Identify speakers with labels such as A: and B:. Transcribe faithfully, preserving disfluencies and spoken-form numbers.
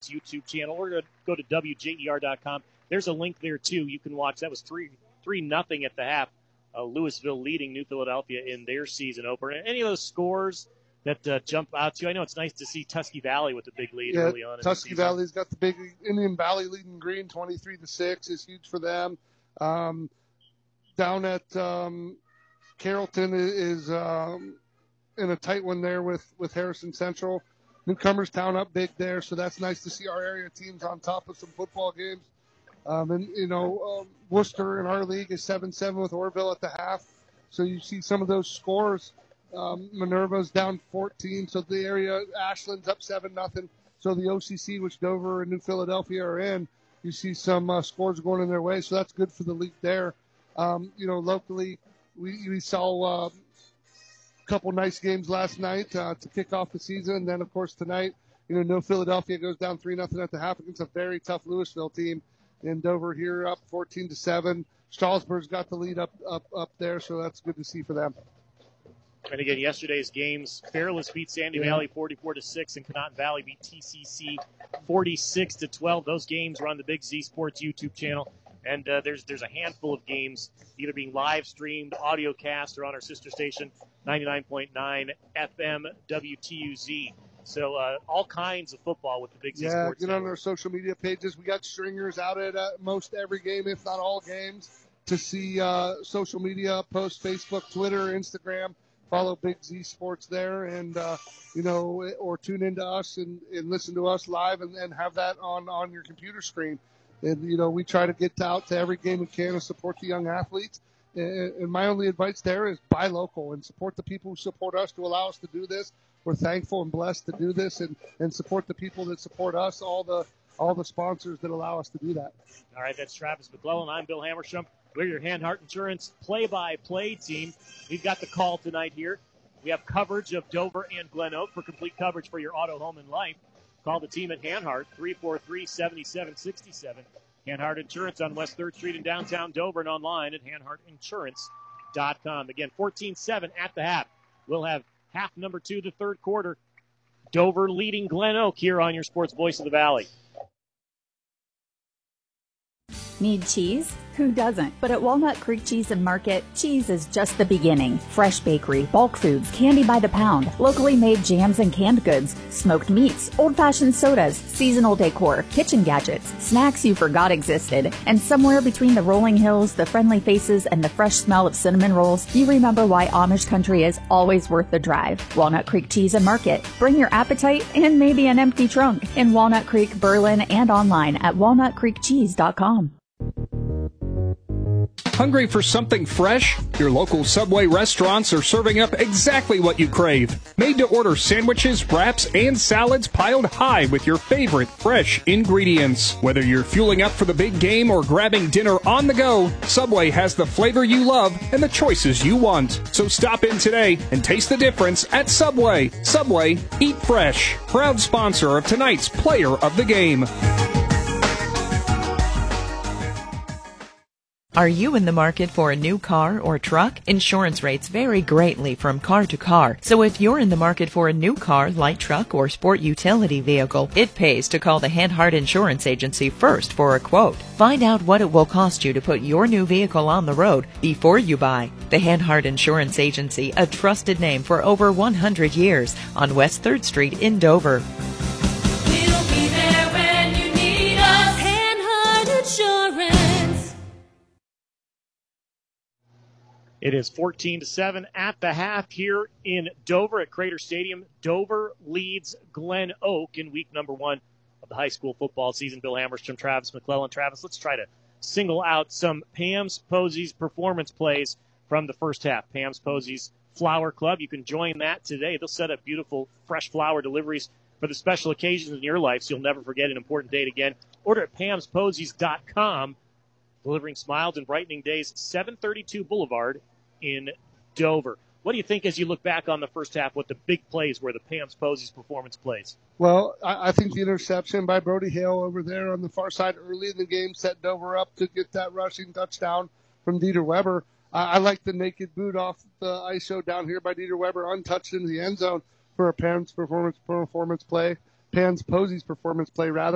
A: Sports YouTube channel, or go, go to W J E R dot com. There's a link there, too. You can watch. That was three three nothing at the half. Uh, Louisville leading New Philadelphia in their season opener. Any of those scores that uh, jump out to you? I know it's nice to see Tusky Valley with a big lead
B: yeah,
A: early on.
B: Tusky
A: in the
B: Valley's got the big Indian Valley leading green, twenty-three to six is huge for them. Um, down at um, Carrollton is um, in a tight one there with, with Harrison Central. Newcomers Town up big there, so that's nice to see our area teams on top of some football games. Um, and, you know, um, Worcester in our league is seven seven with Orville at the half. So you see some of those scores. Um, Minerva's down fourteen, so the area, Ashland's up seven nothing. So the O C C, which Dover and New Philadelphia are in, you see some uh, scores going in their way. So that's good for the league there. Um, you know, locally, we, we saw uh, a couple nice games last night uh, to kick off the season. And then, of course, tonight, you know, New Philadelphia goes down three nothing at the half against a very tough Louisville team. And Dover here up fourteen to seven. Strasburg's got the lead up, up, up there, so that's good to see for them.
A: And again, yesterday's games, Fairless beat Sandy
B: yeah.
A: Valley forty-four to six, and Conotton Valley beat T C C forty-six to twelve. Those games are on the Big Z Sports YouTube channel, and uh, there's there's a handful of games either being live streamed, audio cast, or on our sister station, ninety-nine point nine F M W T U Z. So uh, all kinds of football with the Big Z
B: yeah,
A: Sports.
B: Yeah, get on
A: Network.
B: our social media pages. We got stringers out at uh, most every game, if not all games, to see uh, social media posts, Facebook, Twitter, Instagram. Follow Big Z Sports there, and uh, you know, or tune into us and, and listen to us live, and, and have that on, on your computer screen. And you know, we try to get out to every game we can and support the young athletes. And, and my only advice there is buy local and support the people who support us to allow us to do this. We're thankful and blessed to do this, and, and support the people that support us, all the all the sponsors that allow us to do that.
A: All right, that's Travis McClellan. I'm Bill Hammerstrom. We're your Hanhart Insurance play-by-play team. We've got the call tonight here. We have coverage of Dover and Glen Oak. For complete coverage for your auto, home, and life, call the team at Hanhart, three four three, seven seven six seven. Hanhart Insurance on West third Street in downtown Dover, and online at hanhart insurance dot com. Again, fourteen seven at the half. We'll have half number two, the third quarter. Dover leading Glen Oak here on your Sports Voice of the Valley.
C: Need cheese? Who doesn't? But at Walnut Creek Cheese and Market, cheese is just the beginning. Fresh bakery, bulk foods, candy by the pound, locally made jams and canned goods, smoked meats, old-fashioned sodas, seasonal decor, kitchen gadgets, snacks you forgot existed, and somewhere between the rolling hills, the friendly faces, and the fresh smell of cinnamon rolls, you remember why Amish country is always worth the drive. Walnut Creek Cheese and Market. Bring your appetite and maybe an empty trunk in Walnut Creek, Berlin, and online at walnut creek cheese dot com.
D: Hungry for something fresh? Your local Subway restaurants are serving up exactly what you crave. Made-to-order sandwiches, wraps, and salads piled high with your favorite fresh ingredients. Whether you're fueling up for the big game or grabbing dinner on the go, Subway has the flavor you love and the choices you want. So stop in today and taste the difference at Subway. Subway, eat fresh. Proud sponsor of tonight's Player of the Game.
E: Are you in the market for a new car or truck? Insurance rates vary greatly from car to car. So if you're in the market for a new car, light truck, or sport utility vehicle, it pays to call the Hanhart Insurance Agency first for a quote. Find out what it will cost you to put your new vehicle on the road before you buy. The Hanhart Insurance Agency, a trusted name for over one hundred years, on West third Street in Dover.
F: We'll be there when you need us. Hanhart Insurance.
A: It is fourteen to seven at the half here in Dover at Crater Stadium. Dover leads Glen Oak in week number one of the high school football season. Bill Hammerstrom, Travis McClellan. Travis, let's try to single out some Pam's Posies performance plays from the first half. Pam's Posies Flower Club. You can join that today. They'll set up beautiful fresh flower deliveries for the special occasions in your life, so you'll never forget an important date again. Order at pams posies dot com. Delivering smiles and brightening days, seven thirty-two Boulevard in Dover. What do you think as you look back on the first half, what the big plays were, the Pam's Posies performance plays?
B: Well, I, I think the interception by Brody Hale over there on the far side early in the game set Dover up to get that rushing touchdown from Dieter Weber. Uh, I like the naked boot off the I S O down here by Dieter Weber, untouched into the end zone for a Pam's performance performance play, Pam's Posies performance play rather.